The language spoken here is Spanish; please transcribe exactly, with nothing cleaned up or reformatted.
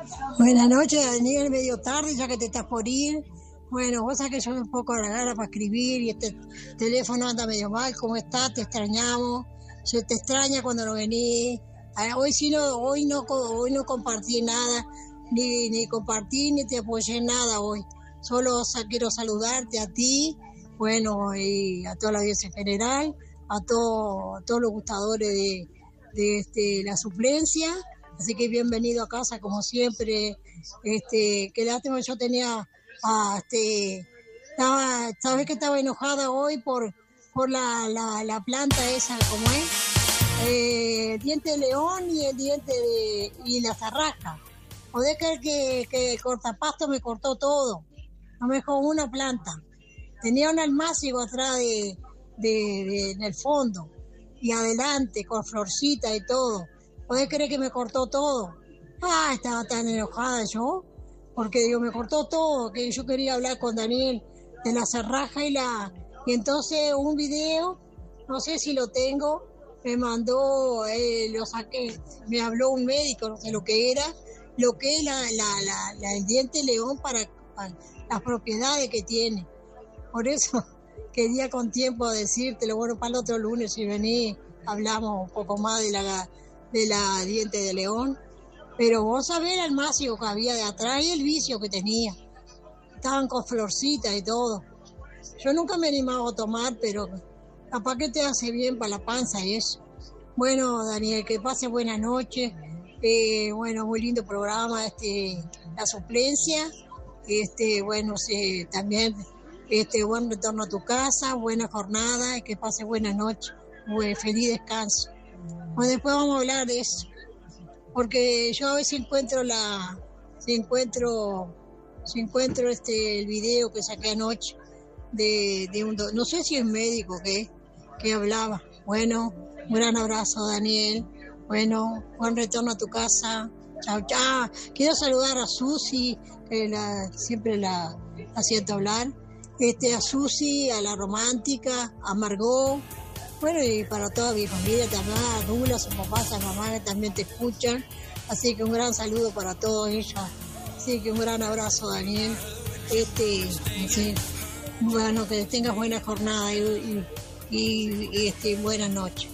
Buenas noches, Daniel, medio tarde, ya que te estás por ir. Bueno, vos sabés que yo un poco a la gana para escribir y este teléfono anda medio mal. ¿Cómo estás? Te extrañamos. Se te extraña cuando no venís. Ah, Hoy sí no, hoy no, co- hoy no compartí nada, ni, ni compartí ni te apoyé en nada hoy. Solo sa- quiero saludarte a ti, bueno, y a toda la audiencia en general, a, todo, a todos los gustadores de, de este, la suplencia. Así que bienvenido a casa, como siempre. Este, qué lástima, yo tenía, ah, este, estaba, sabes que estaba enojada hoy por, por la, la, la planta esa, ¿cómo es? Eh, el diente de león y el diente de, y la zarraja. Podés creer que, que el cortapasto me cortó todo, no me dejó una planta. Tenía un almácigo atrás de, de, de- en el fondo y adelante con florcita y todo. Podés creer que me cortó todo. Ah, estaba tan enojada yo, porque digo, me cortó todo, que yo quería hablar con Daniel de la cerraja y la... Y entonces un video, no sé si lo tengo, me mandó, eh, lo saqué, me habló un médico, no sé lo que era, lo que es la, la, la, la- el diente león para, para las propiedades que tiene. Por eso quería con tiempo decírtelo. Bueno, para el otro lunes, si venís, hablamos un poco más de la, de la diente de león. Pero vos sabés el almácigo que había de atrás y el vicio que tenía. Estaban con florcitas y todo. Yo nunca me he animado a tomar, pero capaz que te hace bien para la panza y eso. Bueno, Daniel, que pase buena noche. Eh, bueno, muy lindo programa, este, la suplencia. Este, bueno, sí, también, este, buen retorno a tu casa, buena jornada, y que pase buena noche. Buen, feliz descanso. Bueno, después vamos a hablar de eso, porque yo a veces encuentro la, si encuentro, si encuentro este, el video que saqué anoche de, de un, do- no sé si es médico que, que hablaba. Bueno, un gran abrazo, Daniel. Bueno, buen retorno a tu casa. Chao, chao. Quiero saludar a Susi, que la, siempre la, la siento hablar. Este, a Susi, a la romántica, a Margot. Bueno, y para toda mi familia también, a Dula, a su papá, a su mamá que también te escuchan. Así que un gran saludo para todos ellos. Así que un gran abrazo, Daniel. Este, sí. Bueno, que tengas buena jornada y, y, y, y, este, buenas noches.